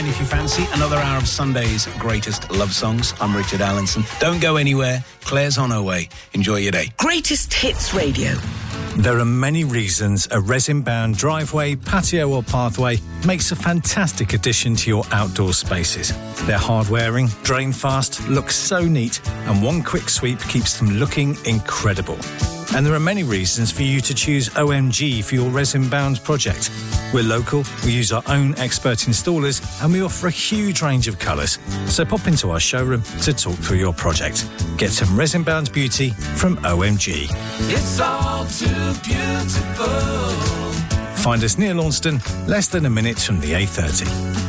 And if you fancy another hour of Sunday's greatest love songs, I'm Richard Allenson. Don't go anywhere. Claire's on her way. Enjoy your day. Greatest Hits Radio. There are many reasons a resin-bound driveway, patio or pathway makes a fantastic addition to your outdoor spaces. They're hard-wearing, drain fast, look so neat, and one quick sweep keeps them looking incredible. And there are many reasons for you to choose OMG for your resin-bound project. We're local, we use our own expert installers, and we offer a huge range of colours. So pop into our showroom to talk through your project. Get some resin-bound beauty from OMG. It's all too beautiful. Find us near Launceston, less than a minute from the A30.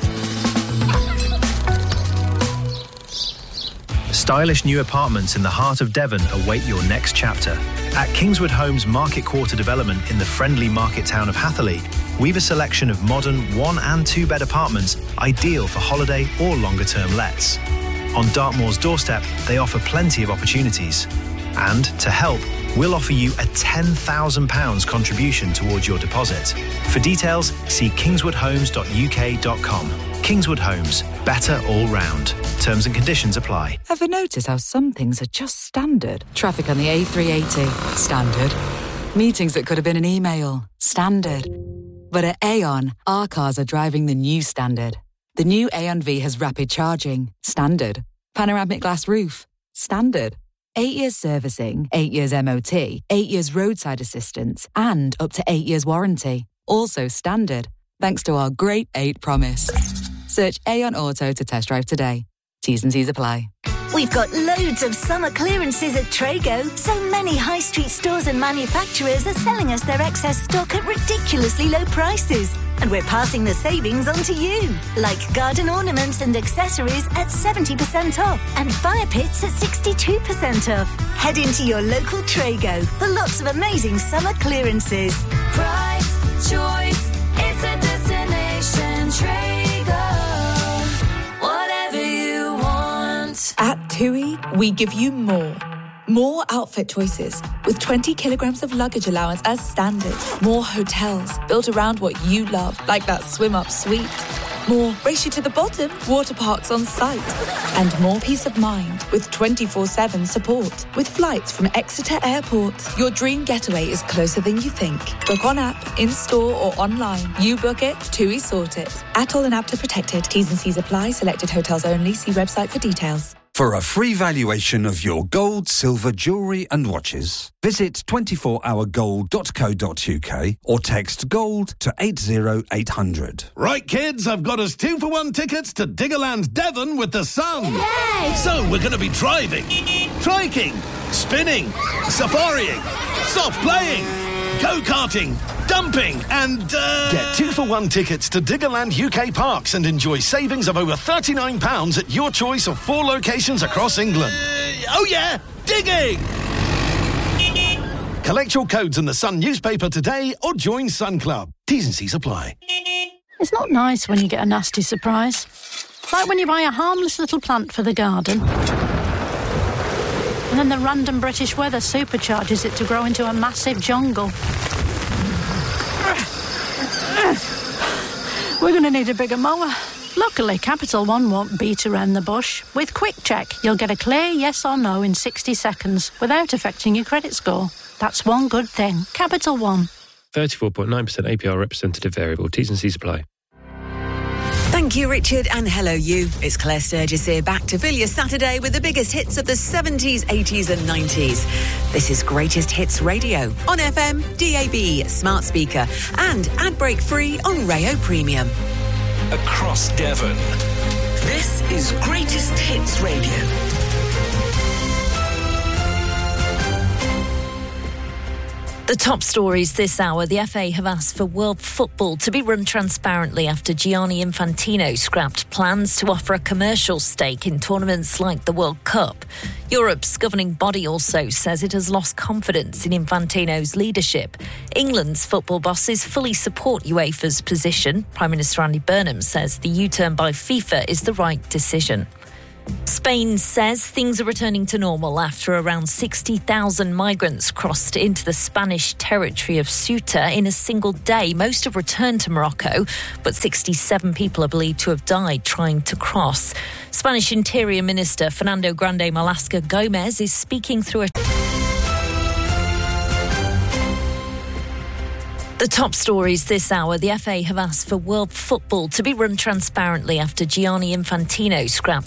Stylish new apartments in the heart of Devon await your next chapter. At Kingswood Homes Market Quarter development in the friendly market town of Hatherley, we've a selection of modern 1- and 2-bed apartments ideal for holiday or longer-term lets. On Dartmoor's doorstep, they offer plenty of opportunities. And to help, we'll offer you a £10,000 contribution towards your deposit. For details, see kingswoodhomes.uk.com. Kingswood Homes, better all round. Terms and conditions apply. Ever notice how some things are just standard? Traffic on the A380, standard. Meetings that could have been an email, standard. But at Aon, our cars are driving the new standard. The new Aon V has rapid charging, standard. Panoramic glass roof, standard. 8 years servicing, 8 years MOT, 8 years roadside assistance, and up to 8 years warranty. Also standard, thanks to our Great 8 promise. Search Aon Auto to test drive today. T's and C's apply. We've got loads of summer clearances at Trago. So many high street stores and manufacturers are selling us their excess stock at ridiculously low prices. And we're passing the savings on to you. Like garden ornaments and accessories at 70% off and fire pits at 62% off. Head into your local Trago for lots of amazing summer clearances. Price, choice, it's a destination. Trago. Whatever you want. At TUI, we give you more. More outfit choices with 20 kilograms of luggage allowance as standard. More hotels built around what you love, like that swim-up suite. More race you to the bottom water parks on site. And more peace of mind with 24/7 support. With flights from Exeter Airport. Your dream getaway is closer than you think. Book on app, in-store or online. You book it, TUI sort it. ATOL and APTA protected. T's and C's apply. Selected hotels only. See website for details. For a free valuation of your gold, silver, jewellery and watches, visit 24hourgold.co.uk or text GOLD to 80800. Right, kids, I've got us 2-for-1 tickets to Diggerland Devon with the sun. Yay! So we're going to be driving, triking, spinning, safarieing, soft playing, go-karting, dumping and, Get 2-for-1 tickets to Diggerland UK Parks and enjoy savings of over £39 at your choice of 4 locations across England. Oh yeah, digging! Collect your codes in the Sun newspaper today or join Sun Club. T's and C's apply. It's not nice when you get a nasty surprise. Like when you buy a harmless little plant for the garden and then the random British weather supercharges it to grow into a massive jungle. We're going to need a bigger mower. Luckily, Capital One won't beat around the bush. With Quick Check, you'll get a clear yes or no in 60 seconds without affecting your credit score. That's one good thing. Capital One. 34.9% APR representative variable. T's and C's apply. Thank you, Richard, and hello, you. It's Claire Sturgis here, back to fill your Saturday with the biggest hits of the 70s, 80s and 90s. This is Greatest Hits Radio on FM, DAB, smart speaker and ad break free on Rayo Premium. Across Devon. This is Greatest Hits Radio. The top stories this hour. The FA have asked for world football to be run transparently after Gianni Infantino scrapped plans to offer a commercial stake in tournaments like the World Cup. Europe's governing body also says it has lost confidence in Infantino's leadership. England's football bosses fully support UEFA's position. Prime Minister Andy Burnham says the U-turn by FIFA is the right decision. Spain says things are returning to normal after around 60,000 migrants crossed into the Spanish territory of Ceuta in a single day. Most have returned to Morocco, but 67 people are believed to have died trying to cross. Spanish Interior Minister Fernando Grande Marlaska Gomez is speaking through a... The top stories this hour. The FA have asked for world football to be run transparently after Gianni Infantino scrapped